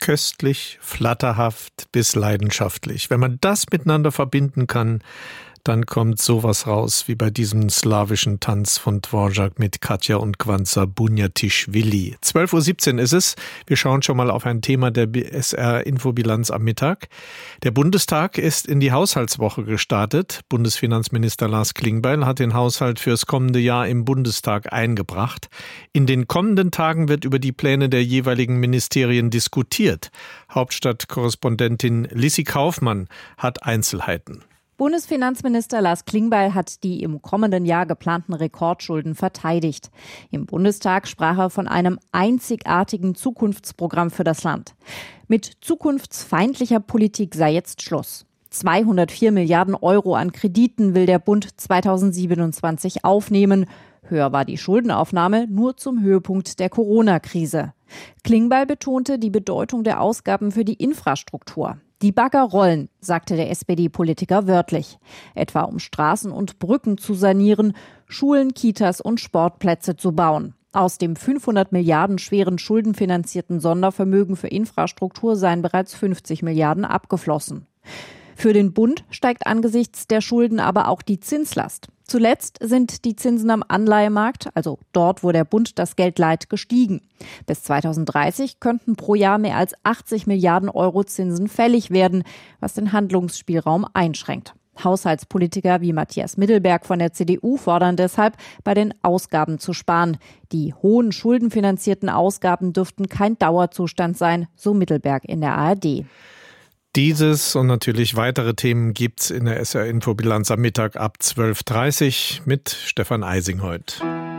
köstlich, flatterhaft bis leidenschaftlich. Wenn man das miteinander verbinden kann, dann kommt sowas raus wie bei diesem slawischen Tanz von Dvorak mit Katja und Kwanza Bunjatischvili. 12:17 Uhr ist es. Wir schauen schon mal auf ein Thema der SR-Infobilanz am Mittag. Der Bundestag ist in die Haushaltswoche gestartet. Bundesfinanzminister Lars Klingbeil hat den Haushalt fürs kommende Jahr im Bundestag eingebracht. In den kommenden Tagen wird über die Pläne der jeweiligen Ministerien diskutiert. Hauptstadtkorrespondentin Lissi Kaufmann hat Einzelheiten. Bundesfinanzminister Lars Klingbeil hat die im kommenden Jahr geplanten Rekordschulden verteidigt. Im Bundestag sprach er von einem einzigartigen Zukunftsprogramm für das Land. Mit zukunftsfeindlicher Politik sei jetzt Schluss. 204 Milliarden Euro an Krediten will der Bund 2027 aufnehmen. Höher war die Schuldenaufnahme nur zum Höhepunkt der Corona-Krise. Klingbeil betonte die Bedeutung der Ausgaben für die Infrastruktur. Die Bagger rollen, sagte der SPD-Politiker wörtlich. Etwa um Straßen und Brücken zu sanieren, Schulen, Kitas und Sportplätze zu bauen. Aus dem 500 Milliarden schweren schuldenfinanzierten Sondervermögen für Infrastruktur seien bereits 50 Milliarden abgeflossen. Für den Bund steigt angesichts der Schulden aber auch die Zinslast. Zuletzt sind die Zinsen am Anleihemarkt, also dort, wo der Bund das Geld leiht, gestiegen. Bis 2030 könnten pro Jahr mehr als 80 Milliarden Euro Zinsen fällig werden, was den Handlungsspielraum einschränkt. Haushaltspolitiker wie Matthias Middelberg von der CDU fordern deshalb, bei den Ausgaben zu sparen. Die hohen schuldenfinanzierten Ausgaben dürften kein Dauerzustand sein, so Middelberg in der ARD. Dieses und natürlich weitere Themen gibt's in der SR-Infobilanz am Mittag ab 12:30 Uhr mit Stefan Eisingholt.